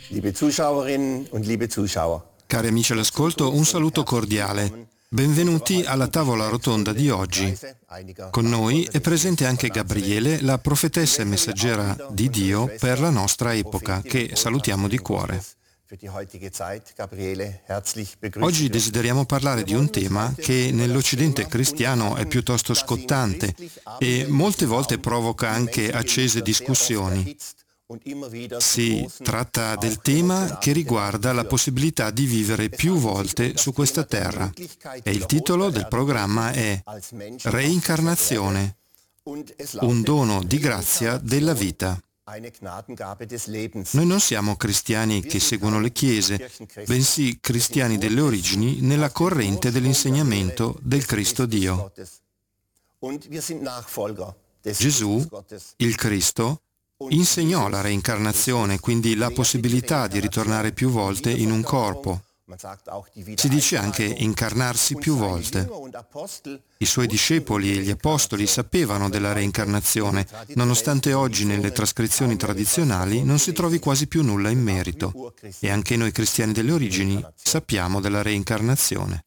Liebe Zuschauerinnen und liebe Zuschauer. Cari amici all'ascolto, un saluto cordiale. Benvenuti alla tavola rotonda di oggi. Con noi è presente anche Gabriele, la profetessa e messaggera di Dio per la nostra epoca, che salutiamo di cuore. Oggi desideriamo parlare di un tema che nell'Occidente cristiano è piuttosto scottante e molte volte provoca anche accese discussioni. Si tratta del tema che riguarda la possibilità di vivere più volte su questa terra e il titolo del programma è Reincarnazione, un dono di grazia della vita. Noi non siamo cristiani che seguono le chiese, bensì cristiani delle origini nella corrente dell'insegnamento del Cristo Dio. Gesù, il Cristo, insegnò la reincarnazione, quindi la possibilità di ritornare più volte in un corpo. Si dice anche incarnarsi più volte. I suoi discepoli e gli apostoli sapevano della reincarnazione, nonostante oggi nelle trascrizioni tradizionali non si trovi quasi più nulla in merito. E anche noi cristiani delle origini sappiamo della reincarnazione.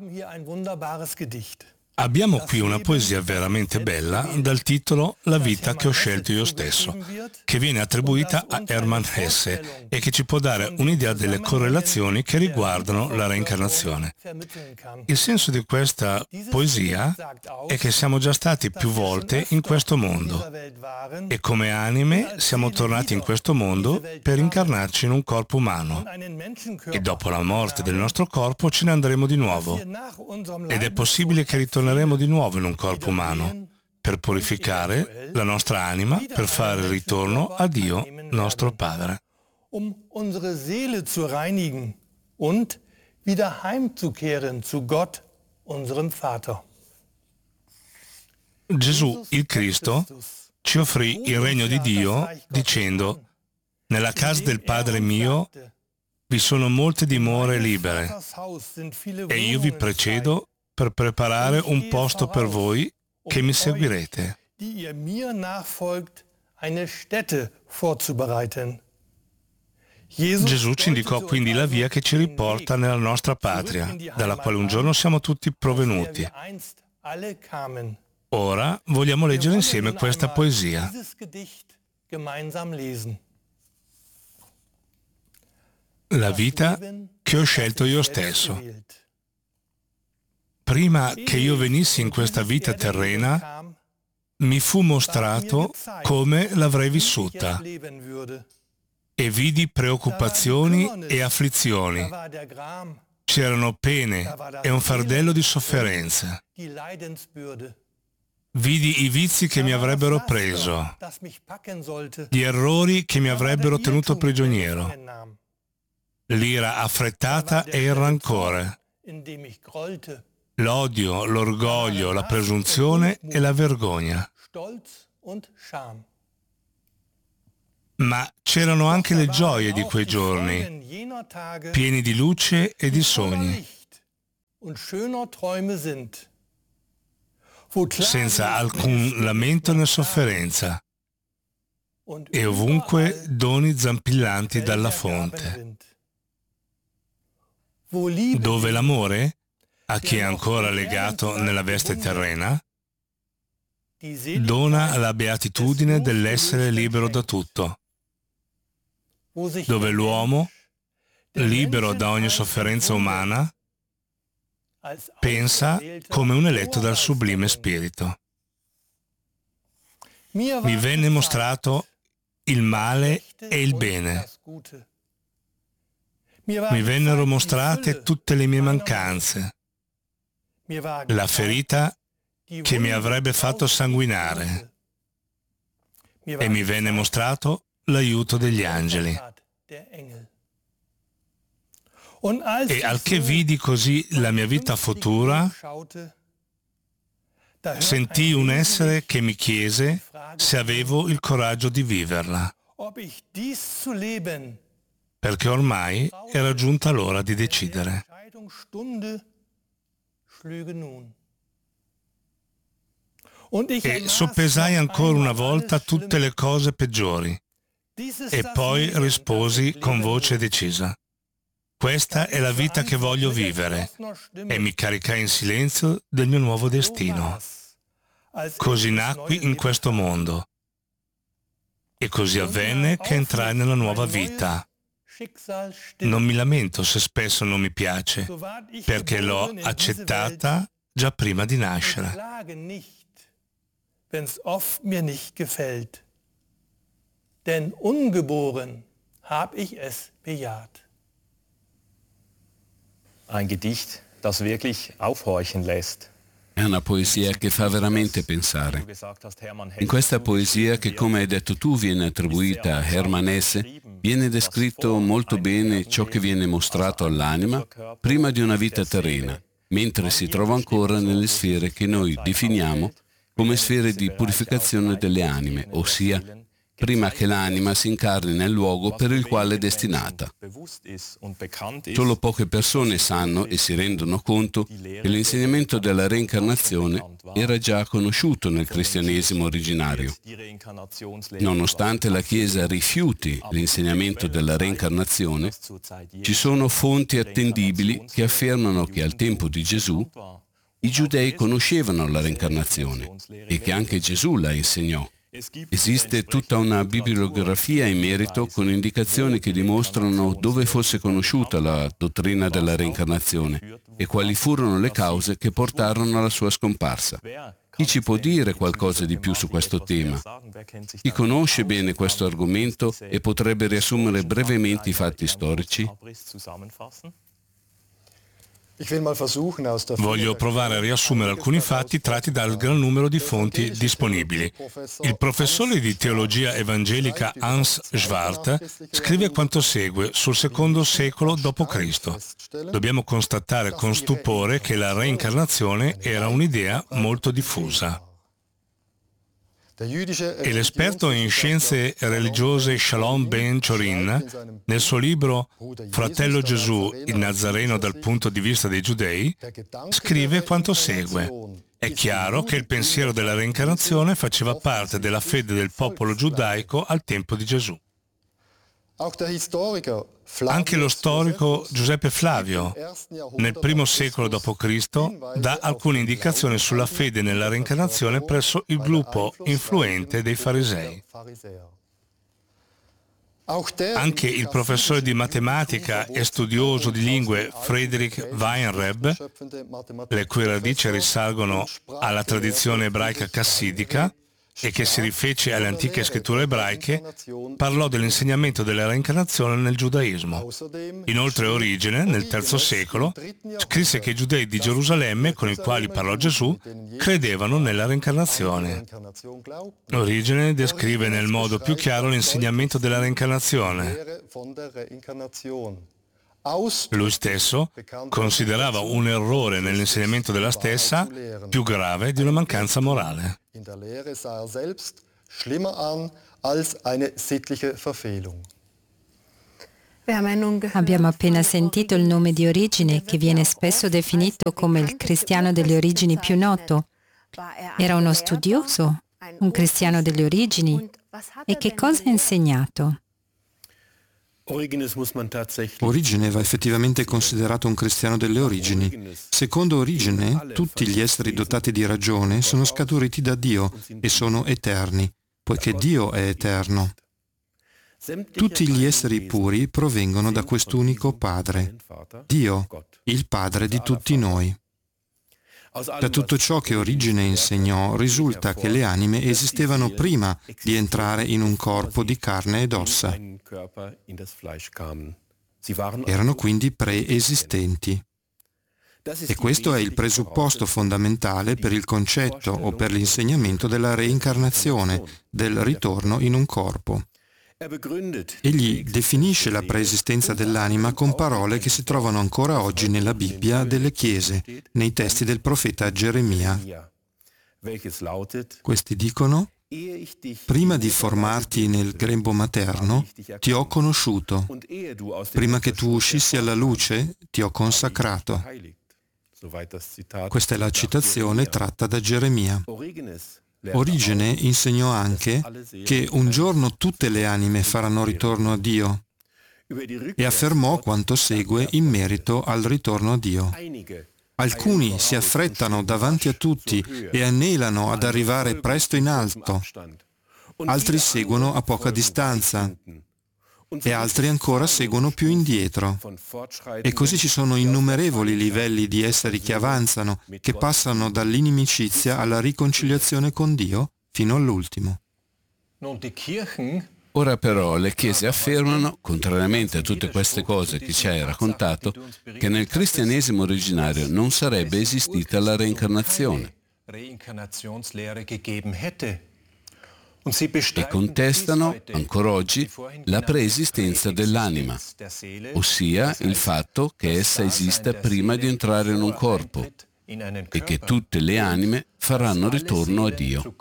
Abbiamo qui una poesia veramente bella dal titolo La vita che ho scelto io stesso, che viene attribuita a Hermann Hesse e che ci può dare un'idea delle correlazioni che riguardano la reincarnazione. Il senso di questa poesia è che siamo già stati più volte in questo mondo e come anime siamo tornati in questo mondo per incarnarci in un corpo umano e dopo la morte del nostro corpo ce ne andremo di nuovo ed è possibile che ritorneremo di nuovo in un corpo umano per purificare la nostra anima, per fare il ritorno a Dio, nostro Padre. Unsere Seele zu reinigen und wieder heimzukehren zu Gott, unserem Vater. Gesù, il Cristo, ci offrì il regno di Dio dicendo: nella casa del Padre mio vi sono molte dimore libere e io vi precedo per preparare un posto per voi che mi seguirete. Gesù ci indicò quindi la via che ci riporta nella nostra patria, dalla quale un giorno siamo tutti provenuti. Ora vogliamo leggere insieme questa poesia. La vita che ho scelto io stesso. Prima che io venissi in questa vita terrena, mi fu mostrato come l'avrei vissuta e vidi preoccupazioni e afflizioni. C'erano pene e un fardello di sofferenze. Vidi i vizi che mi avrebbero preso, gli errori che mi avrebbero tenuto prigioniero, l'ira affrettata e il rancore, l'odio, l'orgoglio, la presunzione e la vergogna. Ma c'erano anche le gioie di quei giorni, pieni di luce e di sogni, senza alcun lamento né sofferenza, e ovunque doni zampillanti dalla fonte, dove l'amore, a chi è ancora legato nella veste terrena, dona la beatitudine dell'essere libero da tutto, dove l'uomo, libero da ogni sofferenza umana, pensa come un eletto dal sublime spirito. Mi venne mostrato il male e il bene. Mi vennero mostrate tutte le mie mancanze, la ferita che mi avrebbe fatto sanguinare, e mi venne mostrato l'aiuto degli angeli. E al che vidi così la mia vita futura, sentii un essere che mi chiese se avevo il coraggio di viverla, perché ormai era giunta l'ora di decidere. E soppesai ancora una volta tutte le cose peggiori E poi risposi con voce decisa: questa è la vita che voglio vivere, e mi caricai in silenzio del mio nuovo destino. Così nacqui in questo mondo, e così avvenne che entrai nella nuova vita. Non mi lamento se spesso non mi piace, perché l'ho accettata già prima di nascere. Wenn's oft mir nicht gefällt. Denn ungeboren hab ich es bejaht. Ein Gedicht, das wirklich aufhorchen lässt. È una poesia che fa veramente pensare. In questa poesia, che come hai detto tu viene attribuita a Hermann Hesse, viene descritto molto bene ciò che viene mostrato all'anima prima di una vita terrena, mentre si trova ancora nelle sfere che noi definiamo come sfere di purificazione delle anime, ossia prima che l'anima si incarni nel luogo per il quale è destinata. Solo poche persone sanno e si rendono conto che l'insegnamento della reincarnazione era già conosciuto nel cristianesimo originario. Nonostante la Chiesa rifiuti l'insegnamento della reincarnazione, ci sono fonti attendibili che affermano che al tempo di Gesù i giudei conoscevano la reincarnazione e che anche Gesù la insegnò. Esiste tutta una bibliografia in merito con indicazioni che dimostrano dove fosse conosciuta la dottrina della reincarnazione e quali furono le cause che portarono alla sua scomparsa. Chi ci può dire qualcosa di più su questo tema? Chi conosce bene questo argomento e potrebbe riassumere brevemente i fatti storici? Voglio provare a riassumere alcuni fatti tratti dal gran numero di fonti disponibili. Il professore di teologia evangelica Hans Schwartz scrive quanto segue sul II secolo d.C. Dobbiamo constatare con stupore che la reincarnazione era un'idea molto diffusa. E l'esperto in scienze religiose Shalom Ben Chorin, nel suo libro Fratello Gesù, il Nazareno dal punto di vista dei giudei, scrive quanto segue. È chiaro che il pensiero della reincarnazione faceva parte della fede del popolo giudaico al tempo di Gesù. Anche lo storico Giuseppe Flavio, nel I secolo d.C., dà alcune indicazioni sulla fede nella reincarnazione presso il gruppo influente dei farisei. Anche il professore di matematica e studioso di lingue Friedrich Weinreb, le cui radici risalgono alla tradizione ebraica cassidica, e che si rifece alle antiche scritture ebraiche, parlò dell'insegnamento della reincarnazione nel giudaismo. Inoltre Origene, nel III secolo, scrisse che i giudei di Gerusalemme, con i quali parlò Gesù, credevano nella reincarnazione. Origene descrive nel modo più chiaro l'insegnamento della reincarnazione. Lui stesso considerava un errore nell'insegnamento della stessa più grave di una mancanza morale. Abbiamo appena sentito il nome di Origene, che viene spesso definito come il cristiano delle origini più noto. Era uno studioso, un cristiano delle origini. E che cosa ha insegnato? Origene va effettivamente considerato un cristiano delle origini. Secondo Origene, tutti gli esseri dotati di ragione sono scaturiti da Dio e sono eterni, poiché Dio è eterno. Tutti gli esseri puri provengono da quest'unico Padre, Dio, il Padre di tutti noi. Da tutto ciò che Origene insegnò risulta che le anime esistevano prima di entrare in un corpo di carne ed ossa. Erano quindi preesistenti. E questo è il presupposto fondamentale per il concetto o per l'insegnamento della reincarnazione, del ritorno in un corpo. Egli definisce la preesistenza dell'anima con parole che si trovano ancora oggi nella Bibbia delle Chiese, nei testi del profeta Geremia. Questi dicono: prima di formarti nel grembo materno, ti ho conosciuto. Prima che tu uscissi alla luce, ti ho consacrato. Questa è la citazione tratta da Geremia. Origene insegnò anche che un giorno tutte le anime faranno ritorno a Dio e affermò quanto segue in merito al ritorno a Dio. Alcuni si affrettano davanti a tutti e anelano ad arrivare presto in alto, altri seguono a poca distanza e altri ancora seguono più indietro. E così ci sono innumerevoli livelli di esseri che avanzano, che passano dall'inimicizia alla riconciliazione con Dio fino all'ultimo. Ora però le chiese affermano, contrariamente a tutte queste cose che ci hai raccontato, che nel cristianesimo originario non sarebbe esistita la reincarnazione. E contestano, ancora oggi, la preesistenza dell'anima, ossia il fatto che essa esista prima di entrare in un corpo e che tutte le anime faranno ritorno a Dio.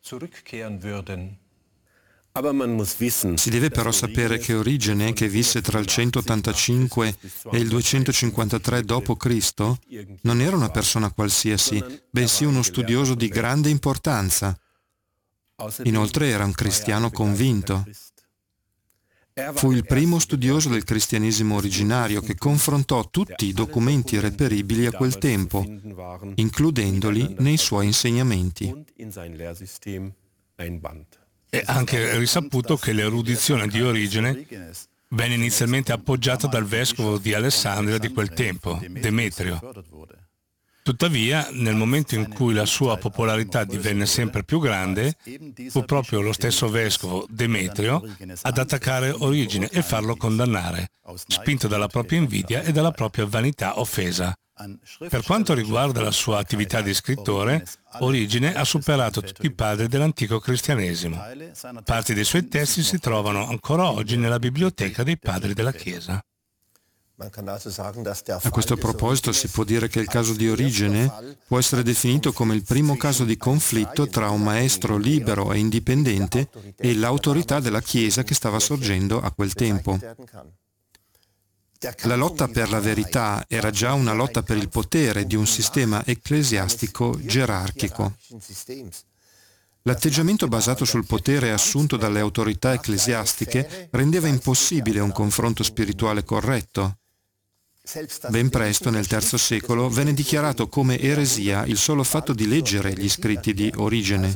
Si deve però sapere che Origene, che visse tra il 185 e il 253 d.C., non era una persona qualsiasi, bensì uno studioso di grande importanza. Inoltre era un cristiano convinto. Fu il primo studioso del cristianesimo originario che confrontò tutti i documenti reperibili a quel tempo, includendoli nei suoi insegnamenti. È anche risaputo che l'erudizione di Origene venne inizialmente appoggiata dal vescovo di Alessandria di quel tempo, Demetrio. Tuttavia, nel momento in cui la sua popolarità divenne sempre più grande, fu proprio lo stesso vescovo, Demetrio, ad attaccare Origene e farlo condannare, spinto dalla propria invidia e dalla propria vanità offesa. Per quanto riguarda la sua attività di scrittore, Origene ha superato tutti i padri dell'antico cristianesimo. Parti dei suoi testi si trovano ancora oggi nella biblioteca dei padri della Chiesa. A questo proposito si può dire che il caso di Origene può essere definito come il primo caso di conflitto tra un maestro libero e indipendente e l'autorità della Chiesa che stava sorgendo a quel tempo. La lotta per la verità era già una lotta per il potere di un sistema ecclesiastico gerarchico. L'atteggiamento basato sul potere assunto dalle autorità ecclesiastiche rendeva impossibile un confronto spirituale corretto. Ben presto, nel III secolo, venne dichiarato come eresia il solo fatto di leggere gli scritti di Origene.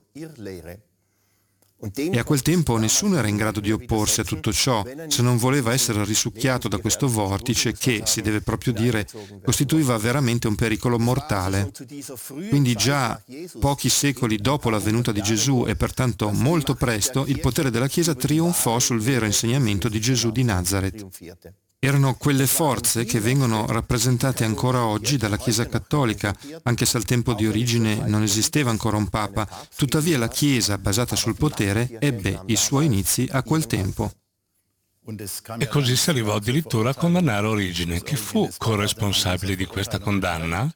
E a quel tempo nessuno era in grado di opporsi a tutto ciò, se non voleva essere risucchiato da questo vortice che, si deve proprio dire, costituiva veramente un pericolo mortale. Quindi già pochi secoli dopo la venuta di Gesù e pertanto molto presto, il potere della Chiesa trionfò sul vero insegnamento di Gesù di Nazaret. Erano quelle forze che vengono rappresentate ancora oggi dalla Chiesa cattolica, anche se al tempo di Origene non esisteva ancora un Papa, tuttavia la Chiesa, basata sul potere, ebbe i suoi inizi a quel tempo. E così si arrivò addirittura a condannare Origene. Chi fu corresponsabile di questa condanna?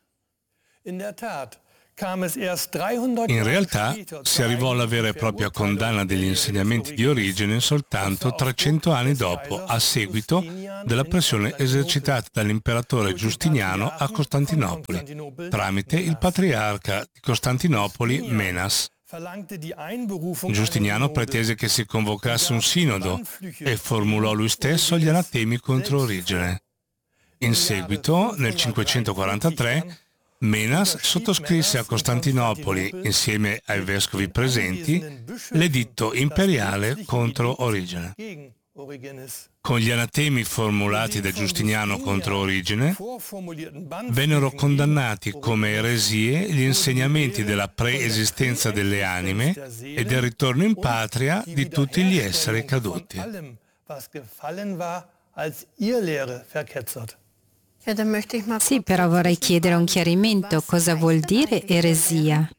In realtà si arrivò alla vera e propria condanna degli insegnamenti di Origene soltanto 300 anni dopo, a seguito della pressione esercitata dall'imperatore Giustiniano a Costantinopoli, tramite il patriarca di Costantinopoli Menas. Giustiniano pretese che si convocasse un sinodo e formulò lui stesso gli anatemi contro Origene. In seguito, nel 543, Menas sottoscrisse a Costantinopoli, insieme ai vescovi presenti, l'editto imperiale contro Origene. Con gli anatemi formulati da Giustiniano contro Origene, vennero condannati come eresie gli insegnamenti della preesistenza delle anime e del ritorno in patria di tutti gli esseri caduti. Sì, però vorrei chiedere un chiarimento. Cosa vuol dire eresia?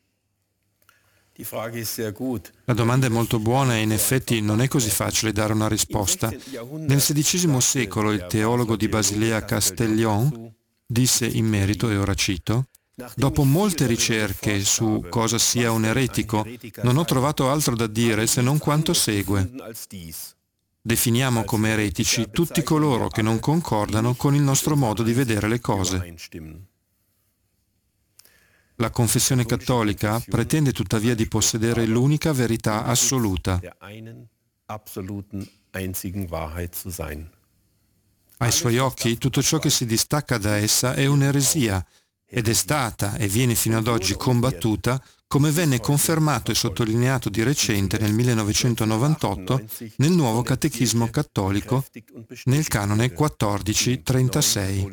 La domanda è molto buona e in effetti non è così facile dare una risposta. Nel XVI secolo il teologo di Basilea Castellion disse in merito, e ora cito, «Dopo molte ricerche su cosa sia un eretico, non ho trovato altro da dire se non quanto segue. Definiamo come eretici tutti coloro che non concordano con il nostro modo di vedere le cose». La confessione cattolica pretende tuttavia di possedere l'unica verità assoluta. Ai suoi occhi tutto ciò che si distacca da essa è un'eresia ed è stata e viene fino ad oggi combattuta, come venne confermato e sottolineato di recente nel 1998 nel nuovo Catechismo cattolico nel canone 1436.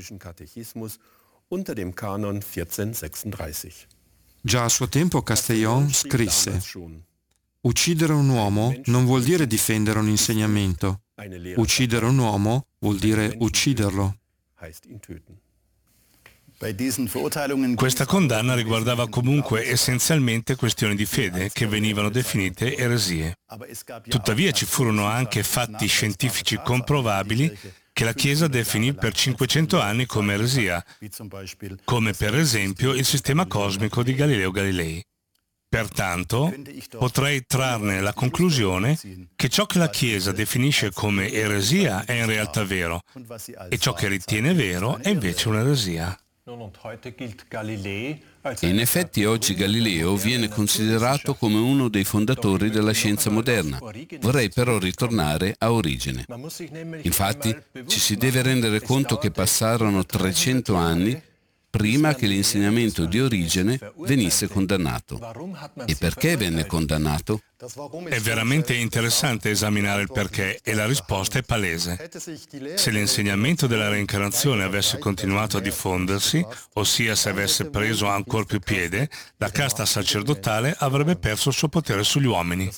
Già a suo tempo Castellón scrisse: uccidere un uomo non vuol dire difendere un insegnamento. Uccidere un uomo vuol dire ucciderlo. Questa condanna riguardava comunque essenzialmente questioni di fede che venivano definite eresie. Tuttavia ci furono anche fatti scientifici comprovabili che la Chiesa definì per 500 anni come eresia, come per esempio il sistema cosmico di Galileo Galilei. Pertanto, potrei trarne la conclusione che ciò che la Chiesa definisce come eresia è in realtà vero e ciò che ritiene vero è invece un'eresia. E in effetti oggi Galileo viene considerato come uno dei fondatori della scienza moderna. Vorrei però ritornare a Origene. Infatti ci si deve rendere conto che passarono 300 anni prima che l'insegnamento di Origene venisse condannato. E perché venne condannato? È veramente interessante esaminare il perché e la risposta è palese. Se l'insegnamento della reincarnazione avesse continuato a diffondersi, ossia se avesse preso ancor più piede, la casta sacerdotale avrebbe perso il suo potere sugli uomini.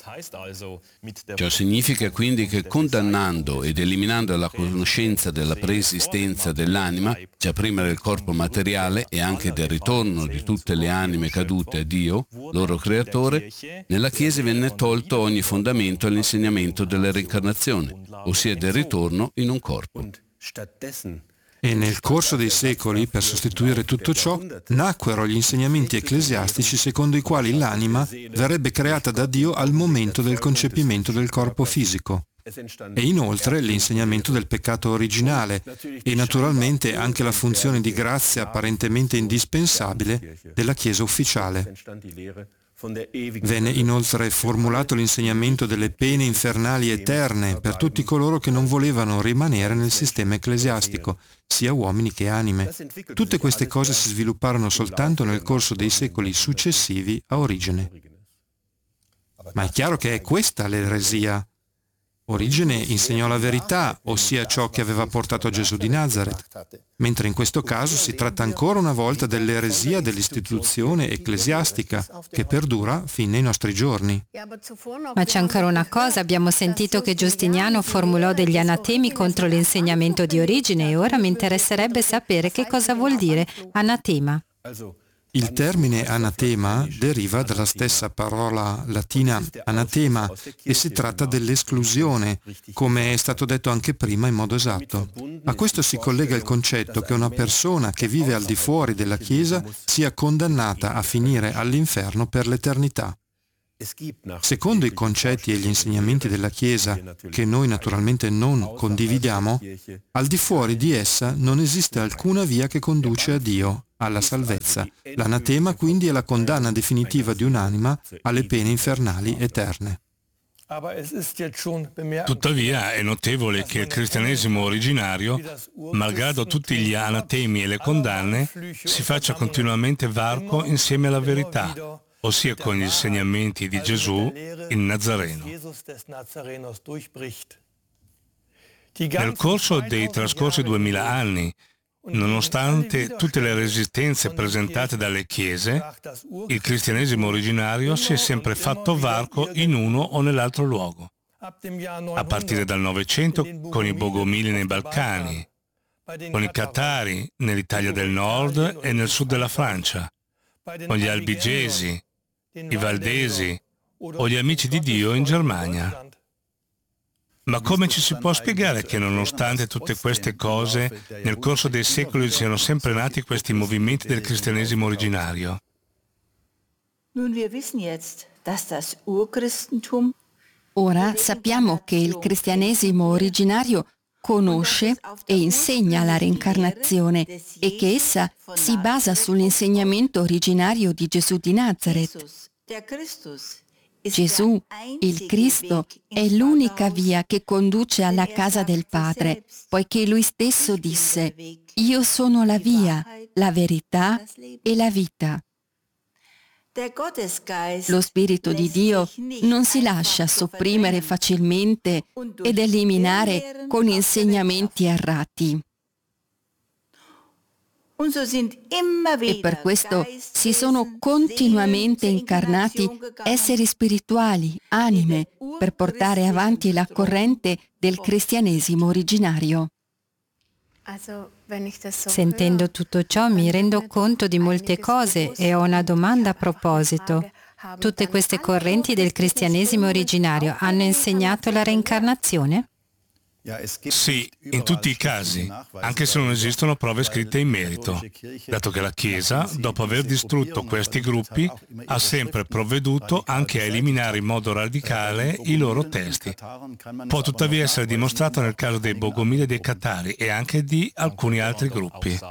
Ciò significa quindi che condannando ed eliminando la conoscenza della preesistenza dell'anima, già prima del corpo materiale e anche del ritorno di tutte le anime cadute a Dio, loro creatore, nella Chiesa venne tolto ogni fondamento all'insegnamento della reincarnazione, ossia del ritorno in un corpo. E nel corso dei secoli, per sostituire tutto ciò, nacquero gli insegnamenti ecclesiastici secondo i quali l'anima verrebbe creata da Dio al momento del concepimento del corpo fisico. E inoltre l'insegnamento del peccato originale e naturalmente anche la funzione di grazia apparentemente indispensabile della Chiesa ufficiale. Venne inoltre formulato l'insegnamento delle pene infernali eterne per tutti coloro che non volevano rimanere nel sistema ecclesiastico, sia uomini che anime. Tutte queste cose si svilupparono soltanto nel corso dei secoli successivi a Origene. Ma è chiaro che è questa l'eresia. Origene insegnò la verità, ossia ciò che aveva portato a Gesù di Nazareth, mentre in questo caso si tratta ancora una volta dell'eresia dell'istituzione ecclesiastica che perdura fin nei nostri giorni. Ma c'è ancora una cosa, abbiamo sentito che Giustiniano formulò degli anatemi contro l'insegnamento di Origene e ora mi interesserebbe sapere che cosa vuol dire anatema. Il termine anatema deriva dalla stessa parola latina anatema e si tratta dell'esclusione, come è stato detto anche prima in modo esatto. A questo si collega il concetto che una persona che vive al di fuori della Chiesa sia condannata a finire all'inferno per l'eternità. Secondo i concetti e gli insegnamenti della Chiesa, che noi naturalmente non condividiamo, al di fuori di essa non esiste alcuna via che conduce a Dio, alla salvezza. L'anatema quindi è la condanna definitiva di un'anima alle pene infernali eterne. Tuttavia è notevole che il cristianesimo originario, malgrado tutti gli anatemi e le condanne, si faccia continuamente varco insieme alla verità, ossia con gli insegnamenti di Gesù, il Nazareno. Nel corso dei trascorsi 2000 anni, nonostante tutte le resistenze presentate dalle chiese, il cristianesimo originario si è sempre fatto varco in uno o nell'altro luogo. A partire dal Novecento con i Bogomili nei Balcani, con i Catari nell'Italia del Nord e nel sud della Francia, con gli Albigesi, i Valdesi o gli Amici di Dio in Germania. Ma come ci si può spiegare che nonostante tutte queste cose, nel corso dei secoli siano sempre nati questi movimenti del cristianesimo originario? Ora sappiamo che il cristianesimo originario conosce e insegna la reincarnazione e che essa si basa sull'insegnamento originario di Gesù di Nazareth. Gesù, il Cristo, è l'unica via che conduce alla casa del Padre, poiché Lui stesso disse: «Io sono la via, la verità e la vita». Lo Spirito di Dio non si lascia sopprimere facilmente ed eliminare con insegnamenti errati. E per questo si sono continuamente incarnati esseri spirituali, anime, per portare avanti la corrente del cristianesimo originario. Sentendo tutto ciò mi rendo conto di molte cose e ho una domanda a proposito. Tutte queste correnti del cristianesimo originario hanno insegnato la reincarnazione? Sì, in tutti i casi, anche se non esistono prove scritte in merito, dato che la Chiesa, dopo aver distrutto questi gruppi, ha sempre provveduto anche a eliminare in modo radicale i loro testi. Può tuttavia essere dimostrato nel caso dei Bogomili e dei Catari e anche di alcuni altri gruppi.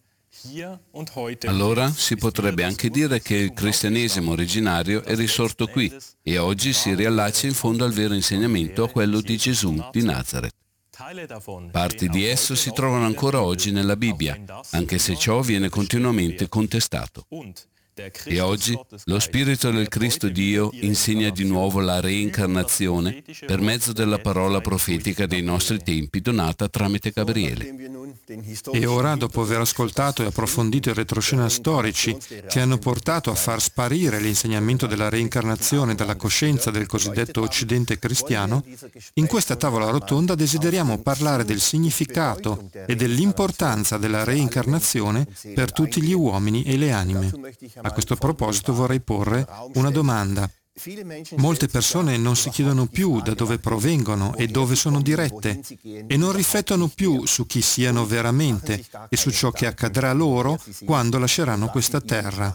Allora si potrebbe anche dire che il cristianesimo originario è risorto qui e oggi si riallaccia in fondo al vero insegnamento, a quello di Gesù di Nazareth. Parti di esso si trovano ancora oggi nella Bibbia, anche se ciò viene continuamente contestato. E oggi lo Spirito del Cristo Dio insegna di nuovo la reincarnazione per mezzo della parola profetica dei nostri tempi donata tramite Gabriele. E ora, dopo aver ascoltato e approfondito i retroscena storici che hanno portato a far sparire l'insegnamento della reincarnazione dalla coscienza del cosiddetto Occidente cristiano, in questa tavola rotonda desideriamo parlare del significato e dell'importanza della reincarnazione per tutti gli uomini e le anime. A questo proposito vorrei porre una domanda. Molte persone non si chiedono più da dove provengono e dove sono dirette e non riflettono più su chi siano veramente e su ciò che accadrà loro quando lasceranno questa terra.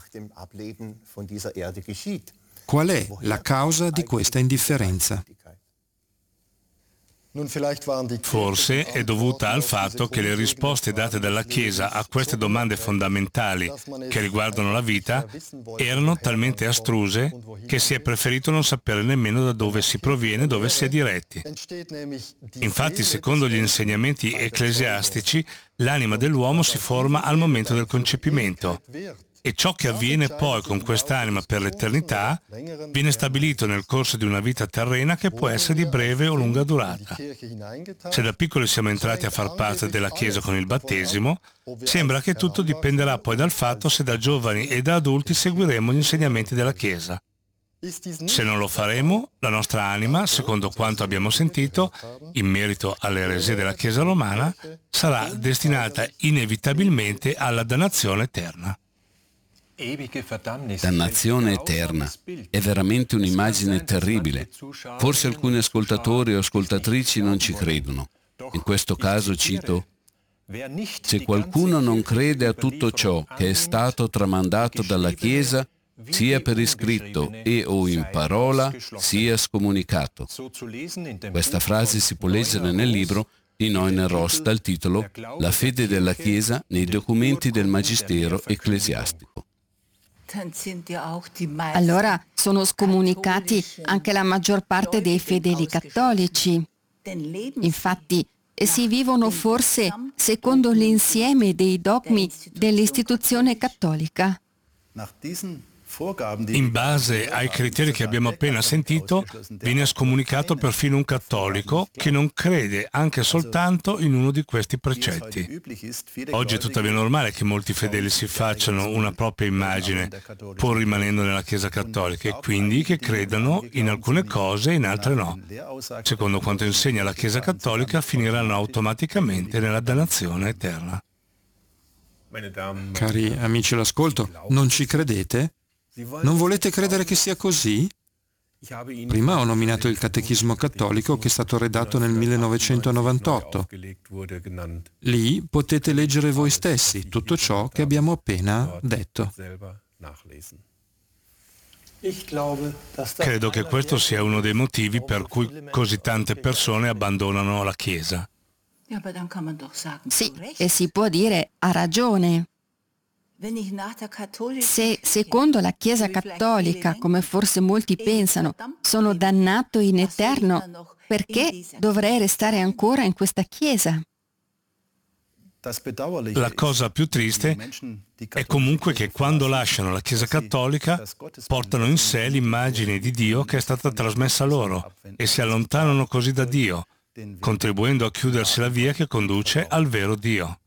Qual è la causa di questa indifferenza? Forse è dovuta al fatto che le risposte date dalla Chiesa a queste domande fondamentali che riguardano la vita erano talmente astruse che si è preferito non sapere nemmeno da dove si proviene e dove si è diretti. Infatti, secondo gli insegnamenti ecclesiastici, l'anima dell'uomo si forma al momento del concepimento. E ciò che avviene poi con quest'anima per l'eternità viene stabilito nel corso di una vita terrena che può essere di breve o lunga durata. Se da piccoli siamo entrati a far parte della Chiesa con il battesimo, sembra che tutto dipenderà poi dal fatto se da giovani e da adulti seguiremo gli insegnamenti della Chiesa. Se non lo faremo, la nostra anima, secondo quanto abbiamo sentito, in merito alle eresie della Chiesa romana, sarà destinata inevitabilmente alla dannazione eterna. Dannazione eterna. È veramente un'immagine terribile. Forse alcuni ascoltatori o ascoltatrici non ci credono. In questo caso cito: se qualcuno non crede a tutto ciò che è stato tramandato dalla Chiesa, sia per iscritto e o in parola, sia scomunicato. Questa frase si può leggere nel libro di Neuner Ross dal titolo La fede della Chiesa nei documenti del Magistero ecclesiastico. Allora sono scomunicati anche la maggior parte dei fedeli cattolici. Infatti, si vivono forse secondo l'insieme dei dogmi dell'istituzione cattolica. In base ai criteri che abbiamo appena sentito, viene scomunicato perfino un cattolico che non crede anche soltanto in uno di questi precetti. Oggi è tuttavia normale che molti fedeli si facciano una propria immagine, pur rimanendo nella Chiesa cattolica, e quindi che credano in alcune cose e in altre no. Secondo quanto insegna la Chiesa cattolica, finiranno automaticamente nella dannazione eterna. Cari amici all'ascolto, non ci credete? Non volete credere che sia così? Prima ho nominato il Catechismo cattolico che è stato redatto nel 1998. Lì potete leggere voi stessi tutto ciò che abbiamo appena detto. Credo che questo sia uno dei motivi per cui così tante persone abbandonano la Chiesa. Sì, e si può dire ha ragione. Se secondo la Chiesa cattolica, come forse molti pensano, sono dannato in eterno, perché dovrei restare ancora in questa Chiesa? La cosa più triste è comunque che quando lasciano la Chiesa cattolica portano in sé l'immagine di Dio che è stata trasmessa loro e si allontanano così da Dio, contribuendo a chiudersi la via che conduce al vero Dio.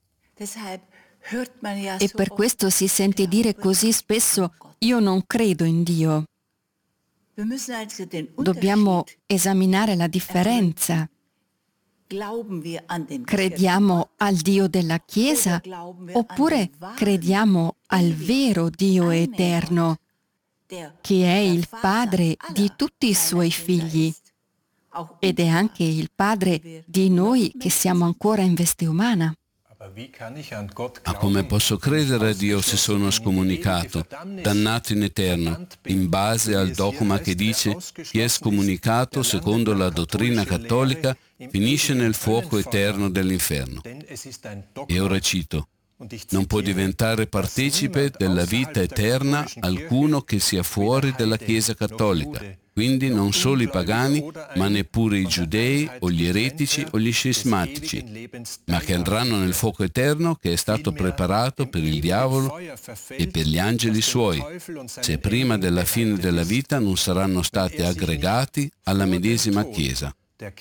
E per questo si sente dire così spesso: io non credo in Dio. Dobbiamo esaminare la differenza. Crediamo al Dio della Chiesa oppure crediamo al vero Dio eterno, che è il Padre di tutti i Suoi figli ed è anche il Padre di noi che siamo ancora in veste umana. Ma come posso credere a Dio se sono scomunicato, dannato in eterno, in base al dogma che dice chi è scomunicato secondo la dottrina cattolica finisce nel fuoco eterno dell'inferno? E ora cito: non può diventare partecipe della vita eterna alcuno che sia fuori dalla Chiesa cattolica, quindi non solo i pagani, ma neppure i giudei o gli eretici o gli scismatici, ma che andranno nel fuoco eterno che è stato preparato per il diavolo e per gli angeli suoi, se prima della fine della vita non saranno stati aggregati alla medesima Chiesa.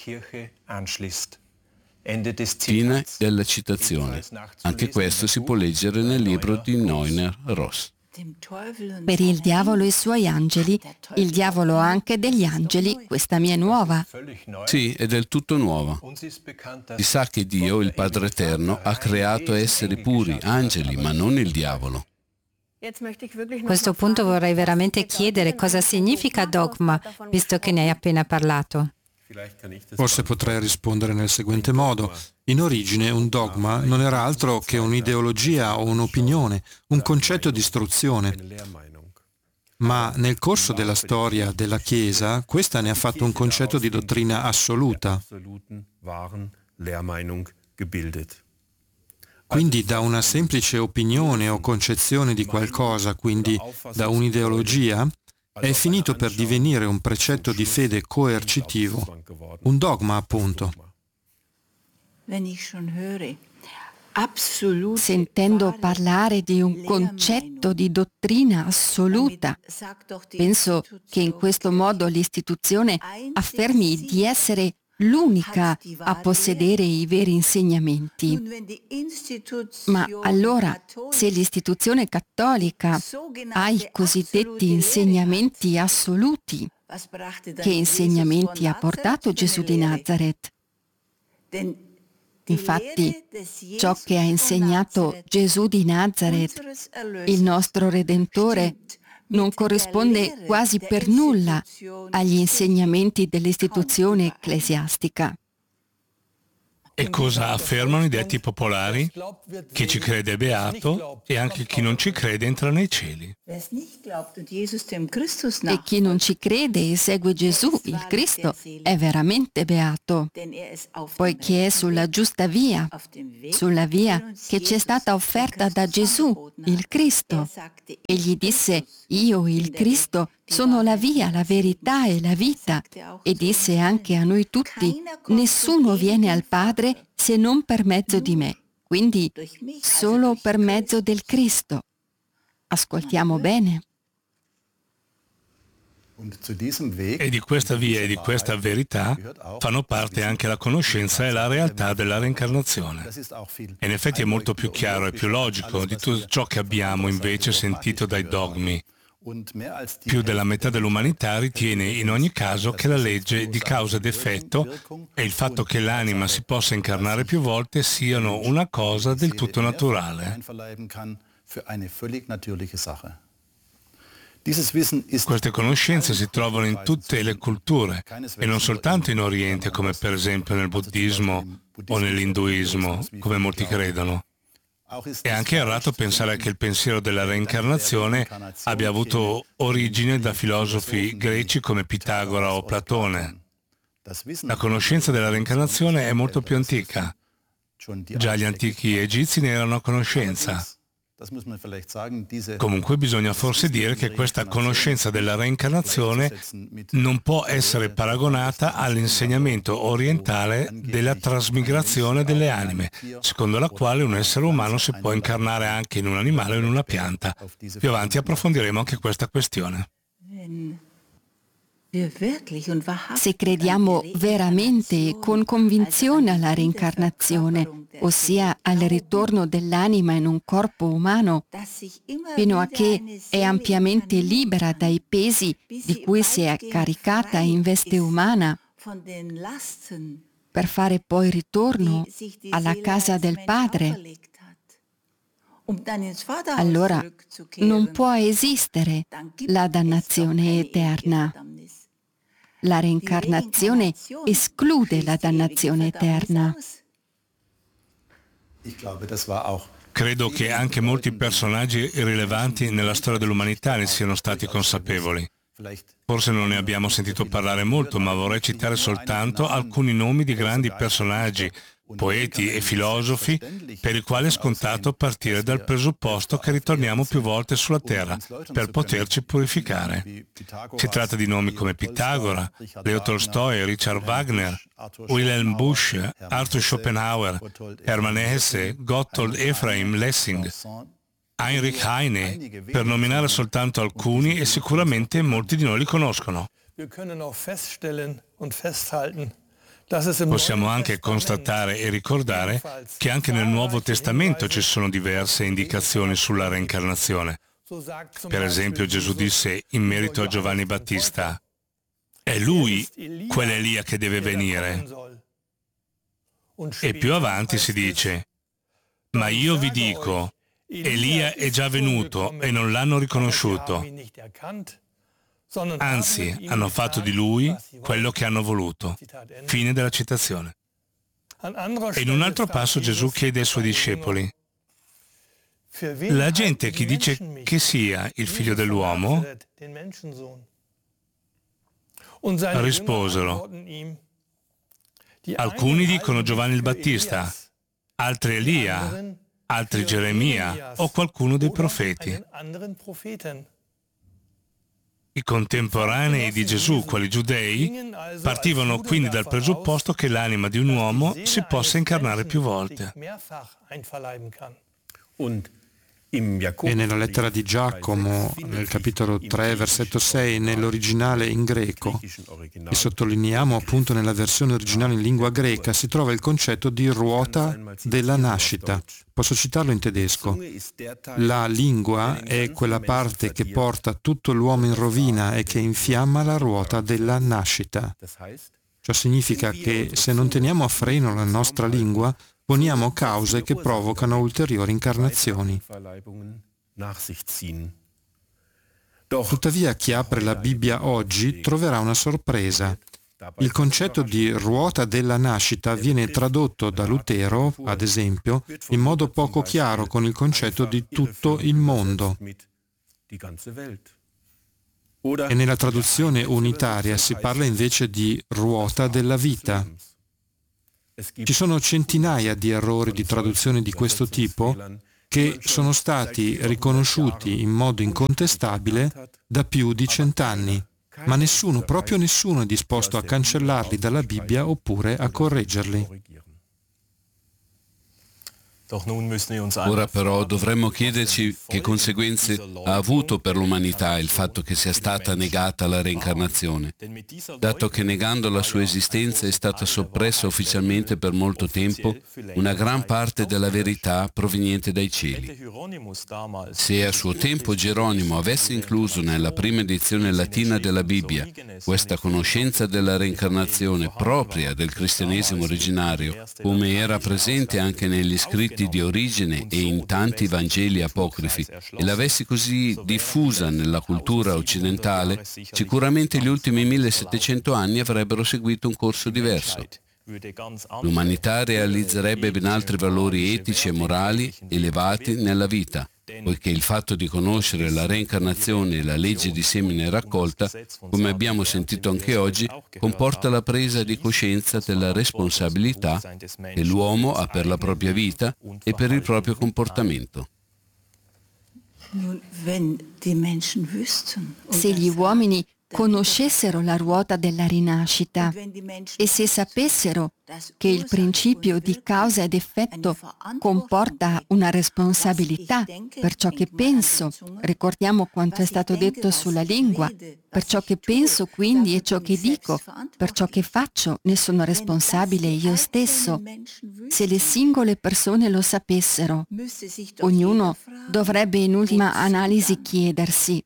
Fine della citazione. Anche questo si può leggere nel libro di Neuner-Ross. Per il diavolo e i suoi angeli, il diavolo ha anche degli angeli, questa mi è nuova. Sì, è del tutto nuova. Si sa che Dio, il Padre Eterno, ha creato esseri puri, angeli, ma non il diavolo. A questo punto vorrei veramente chiedere cosa significa dogma, visto che ne hai appena parlato. Forse potrei rispondere nel seguente modo. In origine un dogma non era altro che un'ideologia o un'opinione, un concetto di istruzione. Ma nel corso della storia della Chiesa, questa ne ha fatto un concetto di dottrina assoluta. Quindi da una semplice opinione o concezione di qualcosa, quindi da un'ideologia, è finito per divenire un precetto di fede coercitivo, un dogma appunto. Sentendo parlare di un concetto di dottrina assoluta, penso che in questo modo l'istituzione affermi di essere l'unica a possedere i veri insegnamenti. Ma allora, se l'istituzione cattolica ha i cosiddetti insegnamenti assoluti, che insegnamenti ha portato Gesù di Nazareth? Infatti, ciò che ha insegnato Gesù di Nazareth, il nostro Redentore, non corrisponde quasi per nulla agli insegnamenti dell'istituzione ecclesiastica. E cosa affermano i detti popolari? Chi ci crede è beato e anche chi non ci crede entra nei cieli. E chi non ci crede e segue Gesù, il Cristo, è veramente beato, poiché è sulla giusta via, sulla via che ci è stata offerta da Gesù, il Cristo. Egli disse: io, il Cristo, sono la via, la verità e la vita. E disse anche a noi tutti: nessuno viene al Padre se non per mezzo di me. Quindi solo per mezzo del Cristo. Ascoltiamo bene. E di questa via e di questa verità fanno parte anche la conoscenza e la realtà della reincarnazione. E in effetti è molto più chiaro e più logico di tutto ciò che abbiamo invece sentito dai dogmi. Più della metà dell'umanità ritiene in ogni caso che la legge di causa ed effetto e il fatto che l'anima si possa incarnare più volte siano una cosa del tutto naturale. Queste conoscenze si trovano in tutte le culture e non soltanto in Oriente, come per esempio nel buddismo o nell'induismo, come molti credono. È anche errato pensare che il pensiero della reincarnazione abbia avuto origine da filosofi greci come Pitagora o Platone. La conoscenza della reincarnazione è molto più antica. Già gli antichi egizi ne erano a conoscenza. Comunque bisogna forse dire che questa conoscenza della reincarnazione non può essere paragonata all'insegnamento orientale della trasmigrazione delle anime, secondo la quale un essere umano si può incarnare anche in un animale o in una pianta. Più avanti approfondiremo anche questa questione. Se crediamo veramente e con convinzione alla reincarnazione, ossia al ritorno dell'anima in un corpo umano, fino a che è ampiamente libera dai pesi di cui si è caricata in veste umana, per fare poi ritorno alla casa del Padre, allora non può esistere la dannazione eterna. La reincarnazione esclude la dannazione eterna. Credo che anche molti personaggi rilevanti nella storia dell'umanità ne siano stati consapevoli. Forse non ne abbiamo sentito parlare molto, ma vorrei citare soltanto alcuni nomi di grandi personaggi, poeti e filosofi, per i quali è scontato partire dal presupposto che ritorniamo più volte sulla Terra per poterci purificare. Si tratta di nomi come Pitagora, Leo Tolstoi, Richard Wagner, Wilhelm Busch, Arthur Schopenhauer, Hermann Hesse, Gotthold Ephraim Lessing, Heinrich Heine, per nominare soltanto alcuni, e sicuramente molti di noi li conoscono. Possiamo anche constatare e ricordare che anche nel Nuovo Testamento ci sono diverse indicazioni sulla reincarnazione. Per esempio Gesù disse in merito a Giovanni Battista: è lui quell'Elia che deve venire. E più avanti si dice: ma io vi dico, Elia è già venuto e non l'hanno riconosciuto. Anzi, hanno fatto di lui quello che hanno voluto. Fine della citazione. E in un altro passo Gesù chiede ai suoi discepoli: la gente chi dice che sia il figlio dell'uomo? Risposero: alcuni dicono Giovanni il Battista, altri Elia, altri Geremia o qualcuno dei profeti. I contemporanei di Gesù, quali giudei, partivano quindi dal presupposto che l'anima di un uomo si possa incarnare più volte. E nella lettera di Giacomo, nel capitolo 3, versetto 6, nell'originale in greco, e sottolineiamo appunto nella versione originale in lingua greca, si trova il concetto di ruota della nascita. Posso citarlo in tedesco. La lingua è quella parte che porta tutto l'uomo in rovina e che infiamma la ruota della nascita. Ciò significa che se non teniamo a freno la nostra lingua, poniamo cause che provocano ulteriori incarnazioni. Tuttavia, chi apre la Bibbia oggi troverà una sorpresa. Il concetto di ruota della nascita viene tradotto da Lutero, ad esempio, in modo poco chiaro con il concetto di tutto il mondo. E nella traduzione unitaria si parla invece di ruota della vita. Ci sono centinaia di errori di traduzione di questo tipo che sono stati riconosciuti in modo incontestabile da più di 100 anni, ma nessuno, proprio nessuno, è disposto a cancellarli dalla Bibbia oppure a correggerli. Ora però dovremmo chiederci che conseguenze ha avuto per l'umanità il fatto che sia stata negata la reincarnazione, dato che negando la sua esistenza è stata soppressa ufficialmente per molto tempo una gran parte della verità proveniente dai cieli. Se a suo tempo Geronimo avesse incluso nella prima edizione latina della Bibbia questa conoscenza della reincarnazione propria del cristianesimo originario, come era presente anche negli scritti di origine e in tanti Vangeli apocrifi, e l'avessi così diffusa nella cultura occidentale, sicuramente gli ultimi 1700 anni avrebbero seguito un corso diverso. L'umanità realizzerebbe ben altri valori etici e morali elevati nella vita, poiché il fatto di conoscere la reincarnazione e la legge di semine e raccolta, come abbiamo sentito anche oggi, comporta la presa di coscienza della responsabilità che l'uomo ha per la propria vita e per il proprio comportamento. Se gli uomini conoscessero la ruota della rinascita e se sapessero che il principio di causa ed effetto comporta una responsabilità per ciò che penso, ricordiamo quanto è stato detto sulla lingua, per ciò che penso quindi e ciò che dico, per ciò che faccio ne sono responsabile io stesso. Se le singole persone lo sapessero, ognuno dovrebbe in ultima analisi chiedersi: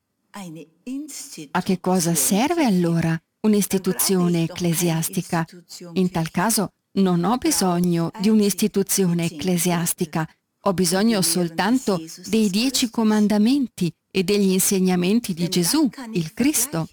a che cosa serve allora un'istituzione ecclesiastica? In tal caso non ho bisogno di un'istituzione ecclesiastica, ho bisogno soltanto dei 10 comandamenti e degli insegnamenti di Gesù, il Cristo.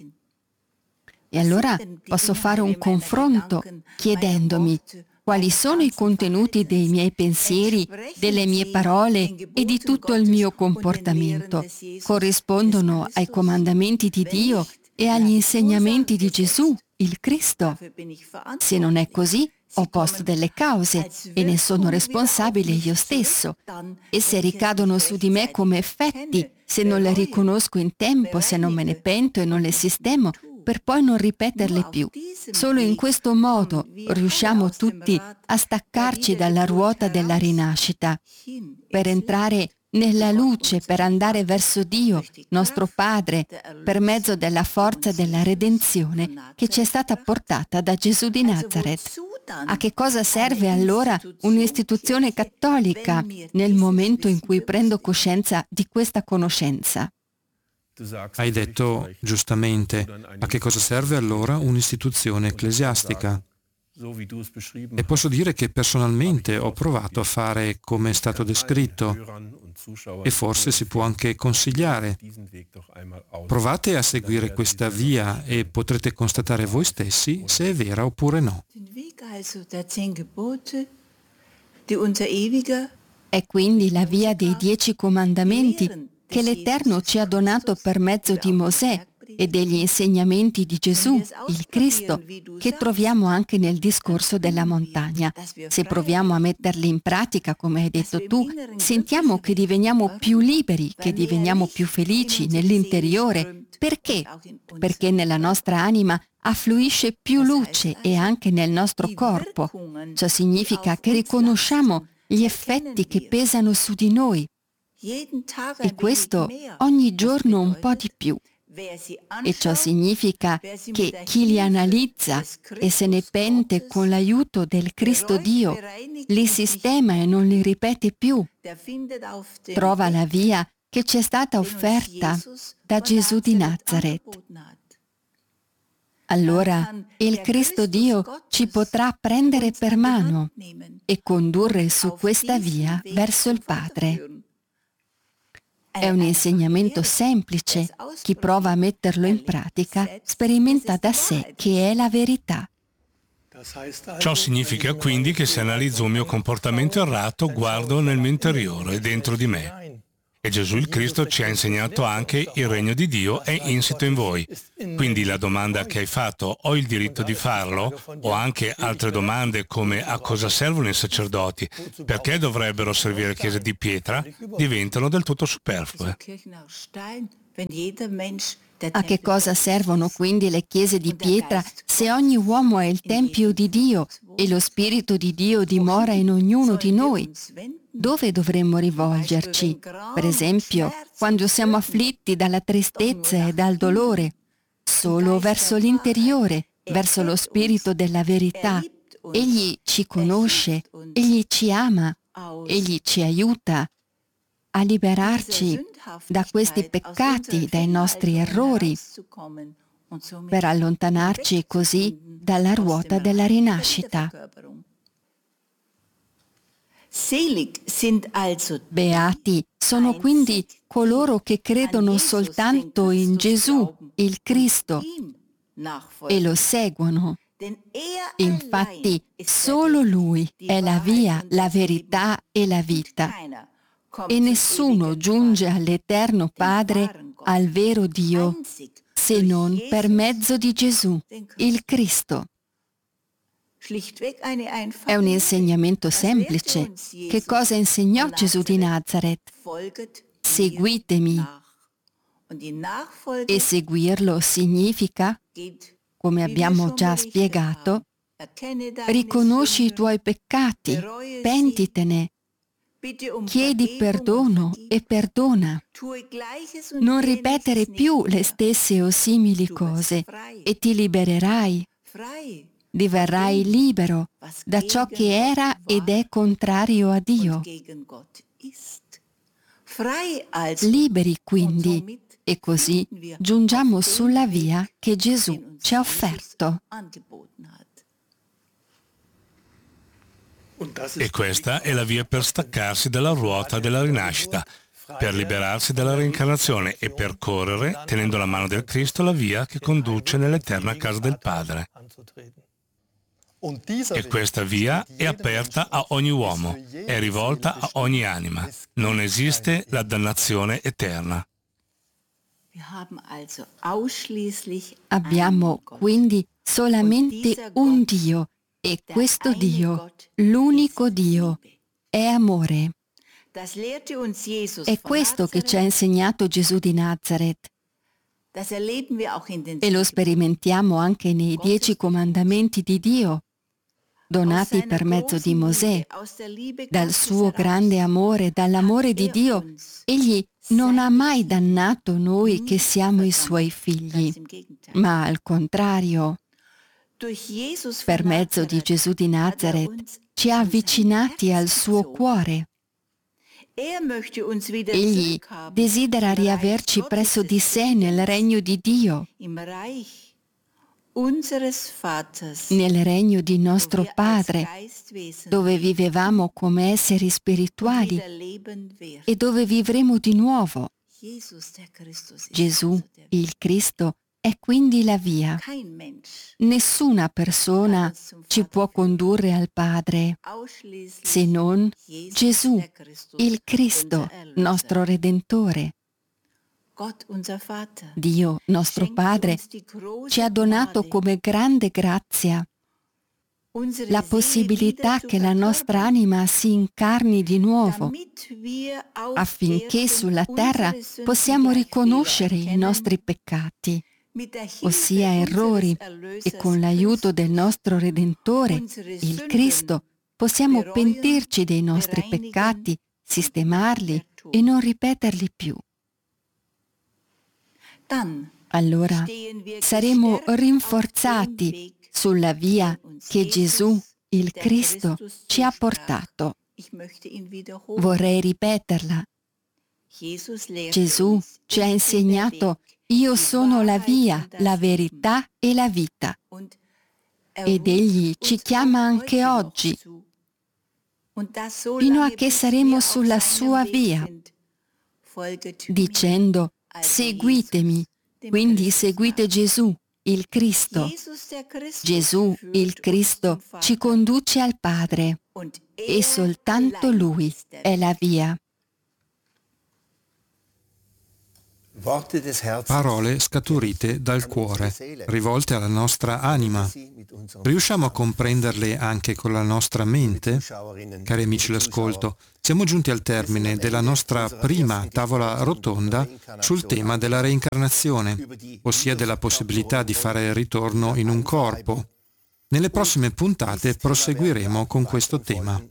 E allora posso fare un confronto chiedendomi: quali sono i contenuti dei miei pensieri, delle mie parole e di tutto il mio comportamento? Corrispondono ai comandamenti di Dio e agli insegnamenti di Gesù, il Cristo? Se non è così, ho posto delle cause e ne sono responsabile io stesso. E se ricadono su di me come effetti, se non le riconosco in tempo, se non me ne pento e non le sistemo, per poi non ripeterle più. Solo in questo modo riusciamo tutti a staccarci dalla ruota della rinascita, per entrare nella luce, per andare verso Dio, nostro Padre, per mezzo della forza della redenzione che ci è stata portata da Gesù di Nazareth. A che cosa serve allora un'istituzione cattolica nel momento in cui prendo coscienza di questa conoscenza? Hai detto giustamente, a che cosa serve allora un'istituzione ecclesiastica? E posso dire che personalmente ho provato a fare come è stato descritto e forse si può anche consigliare. Provate a seguire questa via e potrete constatare voi stessi se è vera oppure no. È quindi la via dei 10 comandamenti che l'Eterno ci ha donato per mezzo di Mosè e degli insegnamenti di Gesù, il Cristo, che troviamo anche nel discorso della montagna. Se proviamo a metterli in pratica, come hai detto tu, sentiamo che diveniamo più liberi, che diveniamo più felici nell'interiore. Perché? Perché nella nostra anima affluisce più luce e anche nel nostro corpo. Ciò significa che riconosciamo gli effetti che pesano su di noi. E questo ogni giorno un po' di più. E ciò significa che chi li analizza e se ne pente con l'aiuto del Cristo Dio, li sistema e non li ripete più, trova la via che ci è stata offerta da Gesù di Nazareth. Allora il Cristo Dio ci potrà prendere per mano e condurre su questa via verso il Padre. È un insegnamento semplice. Chi prova a metterlo in pratica sperimenta da sé che è la verità. Ciò significa quindi che se analizzo un mio comportamento errato, guardo nel mio interiore, dentro di me. E Gesù il Cristo ci ha insegnato anche il regno di Dio è insito in voi. Quindi la domanda che hai fatto, ho il diritto di farlo? O anche altre domande come a cosa servono i sacerdoti? Perché dovrebbero servire chiese di pietra? Diventano del tutto superflue. A che cosa servono quindi le chiese di pietra se ogni uomo è il tempio di Dio e lo Spirito di Dio dimora in ognuno di noi? Dove dovremmo rivolgerci? Per esempio, quando siamo afflitti dalla tristezza e dal dolore? Solo verso l'interiore, verso lo Spirito della verità. Egli ci conosce, Egli ci ama, Egli ci aiuta a liberarci da questi peccati, dai nostri errori, per allontanarci così dalla ruota della rinascita. Beati sono quindi coloro che credono soltanto in Gesù, il Cristo, e lo seguono. Infatti, solo Lui è la via, la verità e la vita. e nessuno giunge all'Eterno Padre, al vero Dio, se non per mezzo di Gesù, il Cristo. È un insegnamento semplice. Che cosa insegnò Gesù di Nazareth? Seguitemi. E seguirlo significa, come abbiamo già spiegato, riconosci i tuoi peccati, pentitene, chiedi perdono e perdona. Non ripetere più le stesse o simili cose e ti libererai. Diverrai libero da ciò che era ed è contrario a Dio. Liberi quindi, e così giungiamo sulla via che Gesù ci ha offerto. E questa è la via per staccarsi dalla ruota della rinascita, per liberarsi dalla reincarnazione e percorrere, tenendo la mano del Cristo, la via che conduce nell'eterna casa del Padre. E questa via è aperta a ogni uomo, è rivolta a ogni anima. Non esiste la dannazione eterna. Abbiamo quindi solamente un Dio, e questo Dio, l'unico Dio, è amore. È questo che ci ha insegnato Gesù di Nazareth. E lo sperimentiamo anche nei 10 comandamenti di Dio, donati per mezzo di Mosè. Dal suo grande amore, dall'amore di Dio, egli non ha mai dannato noi che siamo i suoi figli, ma al contrario, per mezzo di Gesù di Nazareth, ci ha avvicinati al suo cuore. Egli desidera riaverci presso di sé nel regno di Dio, nel regno di nostro Padre, dove vivevamo come esseri spirituali e dove vivremo di nuovo. Gesù, il Cristo, è quindi la via. Nessuna persona ci può condurre al Padre se non Gesù, il Cristo, nostro Redentore. Dio, nostro Padre, ci ha donato come grande grazia la possibilità che la nostra anima si incarni di nuovo, affinché sulla terra possiamo riconoscere i nostri peccati, ossia errori, e con l'aiuto del nostro Redentore, il Cristo, possiamo pentirci dei nostri peccati, sistemarli e non ripeterli più. Allora saremo rinforzati sulla via che Gesù, il Cristo, ci ha portato. Vorrei ripeterla. Gesù ci ha insegnato: io sono la via, la verità e la vita. Ed Egli ci chiama anche oggi, fino a che saremo sulla sua via, dicendo: seguitemi. Quindi seguite Gesù, il Cristo. Gesù, il Cristo, ci conduce al Padre e soltanto Lui è la via. Parole scaturite dal cuore, rivolte alla nostra anima. Riusciamo a comprenderle anche con la nostra mente? Cari amici l'ascolto, siamo giunti al termine della nostra prima tavola rotonda sul tema della reincarnazione, ossia della possibilità di fare ritorno in un corpo. Nelle prossime puntate proseguiremo con questo tema.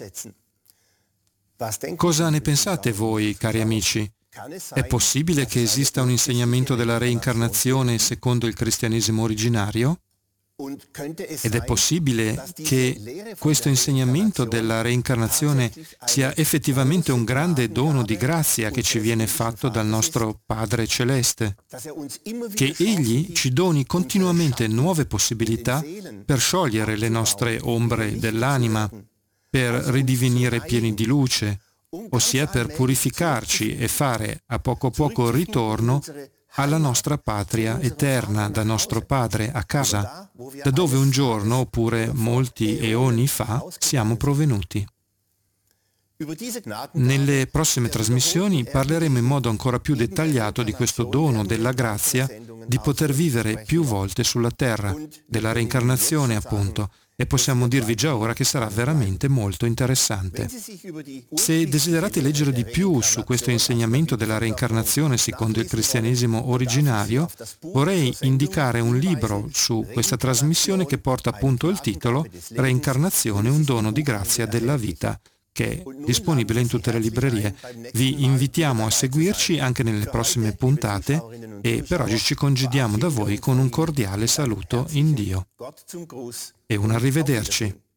Cosa ne pensate voi, cari amici? È possibile che esista un insegnamento della reincarnazione secondo il cristianesimo originario? Ed è possibile che questo insegnamento della reincarnazione sia effettivamente un grande dono di grazia che ci viene fatto dal nostro Padre Celeste? Che Egli ci doni continuamente nuove possibilità per sciogliere le nostre ombre dell'anima, per ridivenire pieni di luce, ossia per purificarci e fare a poco ritorno alla nostra patria eterna, da nostro Padre a casa, da dove un giorno, oppure molti eoni fa, siamo provenuti. Nelle prossime trasmissioni parleremo in modo ancora più dettagliato di questo dono della grazia di poter vivere più volte sulla terra, della reincarnazione appunto, e possiamo dirvi già ora che sarà veramente molto interessante. Se desiderate leggere di più su questo insegnamento della reincarnazione secondo il cristianesimo originario, vorrei indicare un libro su questa trasmissione che porta appunto il titolo Reincarnazione, un dono di grazia della vita, che è disponibile in tutte le librerie. Vi invitiamo a seguirci anche nelle prossime puntate e per oggi ci congediamo da voi con un cordiale saluto in Dio e un arrivederci.